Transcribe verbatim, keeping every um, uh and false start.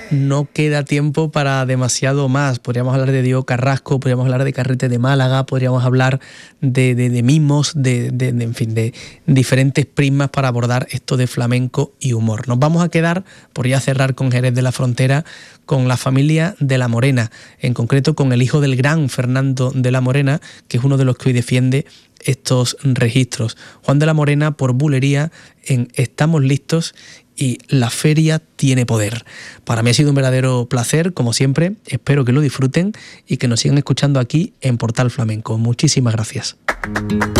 no queda tiempo para demasiado más. Podríamos hablar de Diego Carrasco, podríamos hablar de Carrete de Málaga, podríamos hablar de, de, de mimos, de, de, de, en fin, de diferentes prismas para abordar esto de flamenco y humor. Nos vamos a quedar, por ya cerrar con Jerez de la Frontera, con la familia de la Morena, en concreto con el hijo del gran Fernando de la Morena, que es uno de los que hoy defiende estos registros. Juan de la Morena por bulería en Estamos Listos y La Feria Tiene Poder. Para mí ha sido un verdadero placer, como siempre. Espero que lo disfruten y que nos sigan escuchando aquí en Portal Flamenco. Muchísimas gracias.